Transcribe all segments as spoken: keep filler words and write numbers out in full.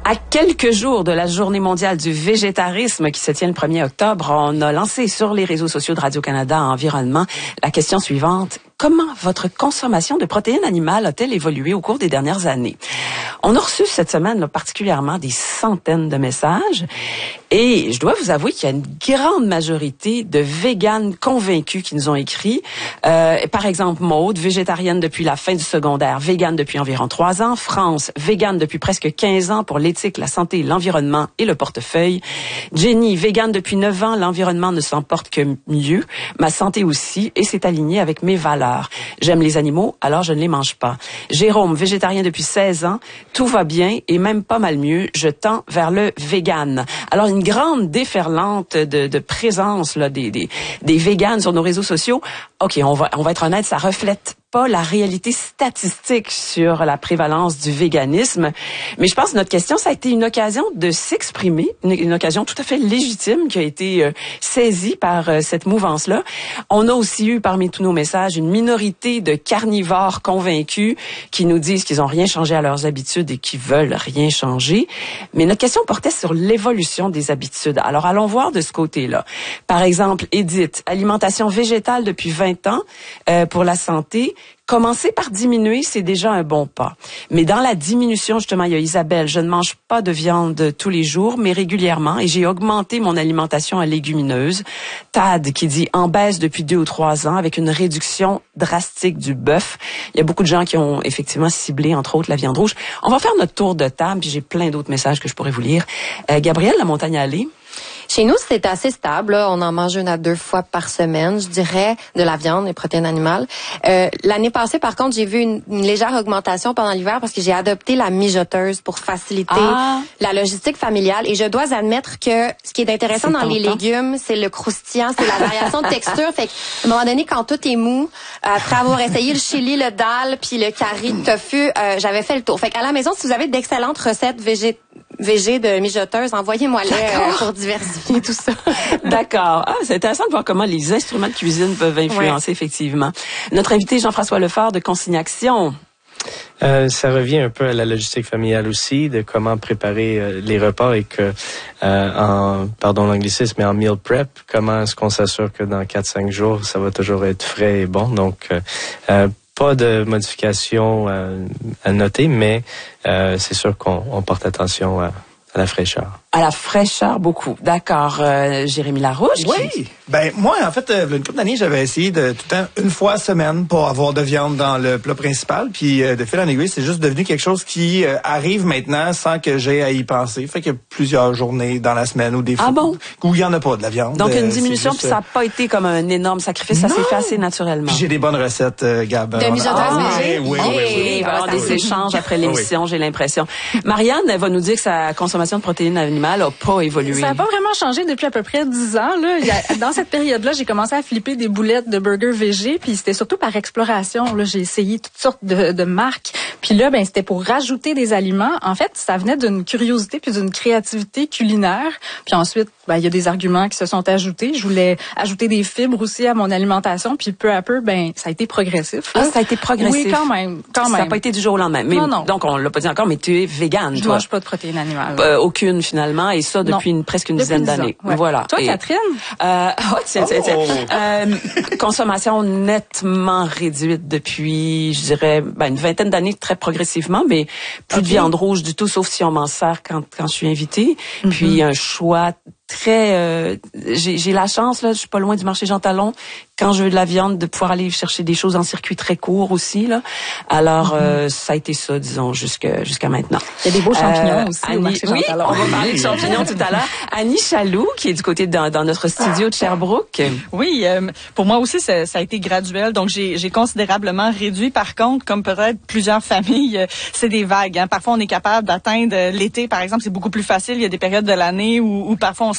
À quelques jours de la Journée mondiale du végétarisme qui se tient le premier octobre, on a lancé sur les réseaux sociaux de Radio-Canada Environnement la question suivante. Comment votre consommation de protéines animales a-t-elle évolué au cours des dernières années? On a reçu cette semaine là, particulièrement des centaines de messages et je dois vous avouer qu'il y a une grande majorité de véganes convaincus qui nous ont écrit. Euh, par exemple, Maude, végétarienne depuis la fin du secondaire, végane depuis environ trois ans. France, végane depuis presque quinze ans pour l'éthique, la santé, l'environnement et le portefeuille. Jenny, végane depuis neuf ans, l'environnement ne s'en porte que mieux, ma santé aussi et c'est aligné avec mes valeurs. J'aime les animaux, alors je ne les mange pas. Jérôme, végétarien depuis seize ans, tout va bien et même pas mal mieux, je tends vers le vegan. Alors une grande déferlante de, de présence là, des, des, des véganes sur nos réseaux sociaux. OK, on va, on va être honnête, ça reflète pas la réalité statistique sur la prévalence du véganisme. Mais je pense que notre question, ça a été une occasion de s'exprimer, une, une occasion tout à fait légitime qui a été euh, saisie par euh, cette mouvance-là. On a aussi eu parmi tous nos messages une minorité de carnivores convaincus qui nous disent qu'ils ont rien changé à leurs habitudes et qui veulent rien changer. Mais notre question portait sur l'évolution des habitudes. Alors allons voir de ce côté-là. Par exemple, Edith, alimentation végétale depuis vingt ans euh, pour la santé. Commencer par diminuer, c'est déjà un bon pas. Mais dans la diminution, justement, il y a Isabelle. Je ne mange pas de viande tous les jours, mais régulièrement, et j'ai augmenté mon alimentation à légumineuse. Tad, qui dit en baisse depuis deux ou trois ans, avec une réduction drastique du bœuf. Il y a beaucoup de gens qui ont effectivement ciblé, entre autres, la viande rouge. On va faire notre tour de table, puis j'ai plein d'autres messages que je pourrais vous lire. Euh, Gabrielle, la Montagne Allée. Chez nous, c'est assez stable. Là. On en mange une à deux fois par semaine, je dirais, de la viande, des protéines animales. Euh, l'année passée, par contre, j'ai vu une, une légère augmentation pendant l'hiver parce que j'ai adopté la mijoteuse pour faciliter ah. la logistique familiale. Et je dois admettre que ce qui est intéressant c'est dans tentant. les légumes, c'est le croustillant, c'est la variation de texture. Fait qu'à un moment donné, quand tout est mou, après avoir essayé le chili, le dal, puis le curry de tofu, euh, j'avais fait le tour. Fait qu'à la maison, si vous avez d'excellentes recettes végé végé de mijoteuse, envoyez-moi-les euh, pour diversifier tout ça. D'accord. Ah, c'est intéressant de voir comment les instruments de cuisine peuvent influencer, ouais. effectivement. Notre invité Jean-François Lefort de Consignation. Euh, ça revient un peu à la logistique familiale aussi, de comment préparer euh, les repas et que, euh, en, pardon l'anglicisme, mais en meal prep, comment est-ce qu'on s'assure que dans quatre à cinq jours, ça va toujours être frais et bon. Donc, euh, euh, pas de modification euh, à noter, mais euh, c'est sûr qu'on on porte attention à, à la fraîcheur. À la fraîcheur, beaucoup. D'accord. Euh, Jérémy Larouche? Oui. Qui... Ben moi, en fait, euh, une couple d'années, j'avais essayé de tout le temps, une fois semaine, pour avoir de viande dans le plat principal. Puis euh, de fil en aiguille, c'est juste devenu quelque chose qui euh, arrive maintenant sans que j'aie à y penser. Fait qu'il y a plusieurs journées dans la semaine où des fois ah bon? où il y en a pas de la viande. Donc une diminution, puis ça n'a pas été comme un énorme sacrifice, ça s'est fait assez naturellement. Puis j'ai des bonnes recettes, euh, Gab. De mijoteuse ah, végé? Oui, oui, oui. oui. oui. Il va y avoir des échanges après l'émission, oui. j'ai l'impression. Marianne, elle va nous dire que sa consommation de protéines animales n'a pas évolué. Ça n'a pas vraiment changé depuis à peu près dix ans. Là. Il y a, dans cette période-là, j'ai commencé à flipper des boulettes de burgers végé, puis c'était surtout par exploration. Là, j'ai essayé toutes sortes de, de marques. Puis là, ben c'était pour rajouter des aliments. En fait, ça venait d'une curiosité puis d'une créativité culinaire. Puis ensuite, ben il y a des arguments qui se sont ajoutés. Je voulais ajouter des fibres aussi à mon alimentation. Puis peu à peu, ben ça a été progressif. Là. Ah, ça a été progressif. Oui, quand même, quand même. Ça n'a pas été du jour au lendemain. Mais, non, non. Donc on l'a pas dit encore, mais tu es végane, Je toi. ne mange pas de protéines animales. Euh, aucune finalement, et ça depuis une, presque une depuis dizaine d'années. Ouais. Voilà. Toi, et, Catherine? Euh, oh, tiens, tiens, tiens. Oh. Euh, consommation nettement réduite depuis, je dirais, ben, une vingtaine d'années, très progressivement, mais plus okay. de viande rouge du tout, sauf si on m'en sert quand, quand je suis invitée. Mm-hmm. Puis un choix très... Euh, j'ai, j'ai la chance, là, je suis pas loin du marché Jean Talon, quand je veux de la viande, de pouvoir aller chercher des choses en circuit très court aussi. Là. Alors, mm-hmm. euh, ça a été ça, disons, jusqu'à, jusqu'à maintenant. Il y a des beaux champignons euh, aussi Annie, au marché Jean oui, Talon. On va parler de champignons tout à l'heure. Annie Chaloux, qui est du côté de, dans, dans notre studio de Sherbrooke. Oui, euh, pour moi aussi, ça, ça a été graduel. Donc, j'ai, j'ai considérablement réduit. Par contre, comme peut-être plusieurs familles, euh, c'est des vagues. Hein. Parfois, on est capable d'atteindre l'été, par exemple, c'est beaucoup plus facile. Il y a des périodes de l'année où, où parfois on se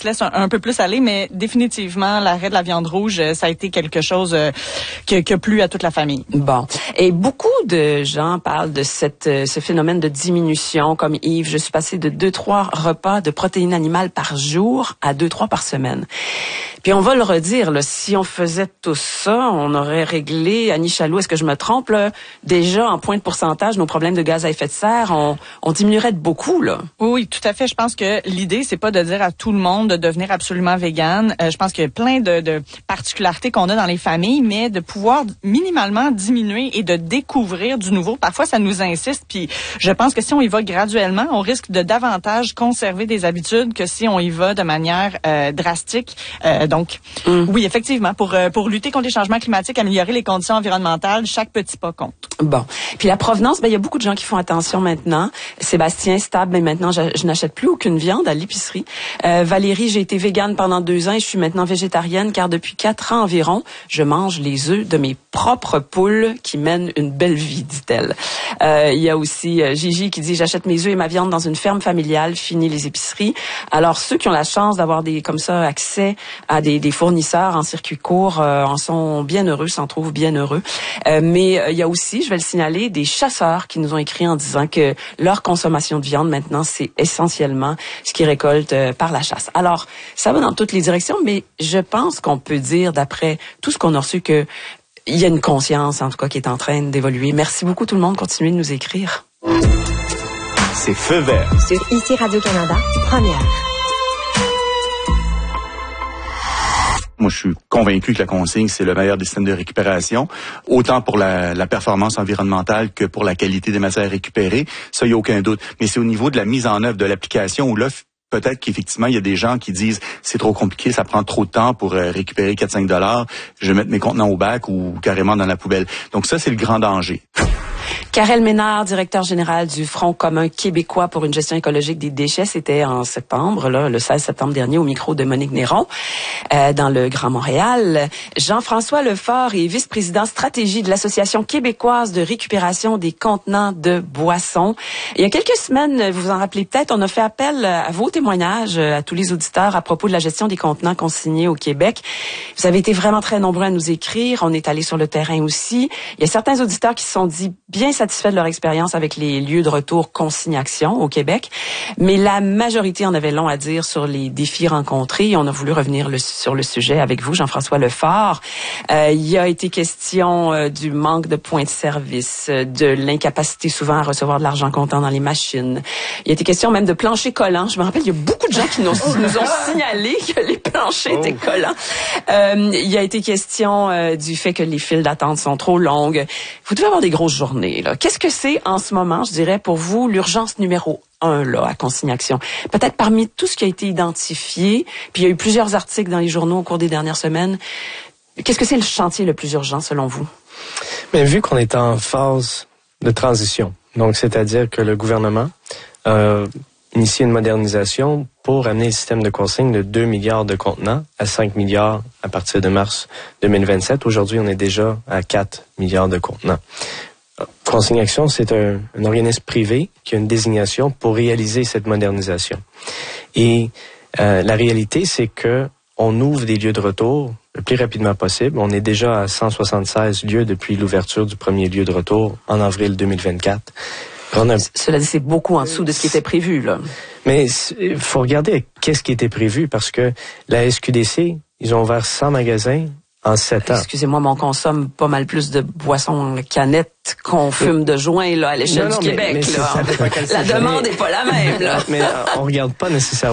se laisse un, un peu plus aller, mais définitivement, l'arrêt de la viande rouge, ça a été quelque chose euh, qui, qui a plu à toute la famille. Bon. Et beaucoup de gens parlent de cette, ce phénomène de diminution, comme Yves, je suis passée de deux, trois repas de protéines animales par jour à deux, trois par semaine. Puis on va le redire, là, si on faisait tout ça, on aurait réglé, Annie Chaloux, est-ce que je me trompe, là, déjà en point de pourcentage, nos problèmes de gaz à effet de serre, on, on diminuerait de beaucoup, là. Oui, tout à fait. Je pense que l'idée, c'est pas de dire à tout le monde de devenir absolument végane. Euh, je pense qu'il y a plein de, de particularités qu'on a dans les familles, mais de pouvoir minimalement diminuer et de découvrir du nouveau. Parfois, ça nous insiste, puis je pense que si on y va graduellement, on risque de davantage conserver des habitudes que si on y va de manière euh, drastique. Euh, Donc, mmh. oui, effectivement, pour euh, pour lutter contre les changements climatiques, améliorer les conditions environnementales, chaque petit pas compte. Bon. Puis la provenance, ben il y a beaucoup de gens qui font attention maintenant. Sébastien, stable, mais maintenant, je, je n'achète plus aucune viande à l'épicerie. Euh, Valérie, j'ai été végane pendant deux ans et je suis maintenant végétarienne car depuis quatre ans environ, je mange les œufs de mes propres poules qui mènent une belle vie, dit-elle. Euh, il y a aussi euh, Gigi qui dit, j'achète mes œufs et ma viande dans une ferme familiale, fini les épiceries. Alors, ceux qui ont la chance d'avoir des comme ça accès à Des, des fournisseurs en circuit court euh, en sont bien heureux, s'en trouvent bien heureux. Euh, mais euh, il y a aussi, je vais le signaler, des chasseurs qui nous ont écrit en disant que leur consommation de viande maintenant, c'est essentiellement ce qu'ils récoltent euh, par la chasse. Alors, ça va dans toutes les directions, mais je pense qu'on peut dire, d'après tout ce qu'on a reçu, que il y a une conscience, en tout cas, qui est en train d'évoluer. Merci beaucoup tout le monde. Continuez de nous écrire. C'est Feu vert. Sur Ici Radio-Canada, première. Moi, je suis convaincu que la consigne, c'est le meilleur des systèmes de récupération, autant pour la, la performance environnementale que pour la qualité des matières récupérées. Ça, il n'y a aucun doute. Mais c'est au niveau de la mise en œuvre de l'application où là, peut-être qu'effectivement, il y a des gens qui disent c'est trop compliqué, ça prend trop de temps pour euh, récupérer quatre à cinq dollars, je vais mettre mes contenants au bac ou carrément dans la poubelle. Donc ça, c'est le grand danger. Karel Ménard, directeur général du Front commun québécois pour une gestion écologique des déchets, c'était en septembre, là, le seize septembre dernier, au micro de Monique Néron, euh, dans le Grand Montréal. Jean-François Lefort est vice-président stratégie de l'Association québécoise de récupération des contenants de boissons. Il y a quelques semaines, vous vous en rappelez peut-être, on a fait appel à vos témoignages, à tous les auditeurs, à propos de la gestion des contenants consignés au Québec. Vous avez été vraiment très nombreux à nous écrire. On est allé sur le terrain aussi. Il y a certains auditeurs qui se sont dit bien satisfaits de leur expérience avec les lieux de retour consignation au Québec, mais la majorité en avait long à dire sur les défis rencontrés et on a voulu revenir le, sur le sujet avec vous, Jean-François Lefort. Euh, il y a été question euh, du manque de points de service, de l'incapacité souvent à recevoir de l'argent comptant dans les machines. Il y a été question même de planchers collants. Je me rappelle, il y a beaucoup de gens qui nous, nous ont signalé que les planchers étaient collants. Euh, il y a été question euh, du fait que les files d'attente sont trop longues. Vous devez avoir des grosses journées, là. Qu'est-ce que c'est en ce moment, je dirais, pour vous, l'urgence numéro un, là, à consignation? Peut-être parmi tout ce qui a été identifié, puis il y a eu plusieurs articles dans les journaux au cours des dernières semaines. Qu'est-ce que c'est le chantier le plus urgent, selon vous? Mais vu qu'on est en phase de transition, donc c'est-à-dire que le gouvernement a initié une modernisation pour amener le système de consigne de deux milliards de contenants à cinq milliards à partir de mars deux mille vingt-sept. Aujourd'hui, on est déjà à quatre milliards de contenants. Consignation, c'est un, un organisme privé qui a une désignation pour réaliser cette modernisation. Et euh, la réalité, c'est que on ouvre des lieux de retour le plus rapidement possible. On est déjà à cent soixante-seize lieux depuis l'ouverture du premier lieu de retour en avril deux mille vingt-quatre. On a... Cela dit, c'est beaucoup en dessous de ce qui était prévu, là. Mais il faut regarder qu'est-ce qui était prévu parce que la S Q D C, ils ont ouvert cent magasins en sept ans. Excusez-moi, mais on consomme pas mal plus de boissons canettes qu'on fume de joints là, à l'échelle non, non, du Québec. Mais, mais là. La demande n'est pas la même. Là. Mais on regarde pas nécessairement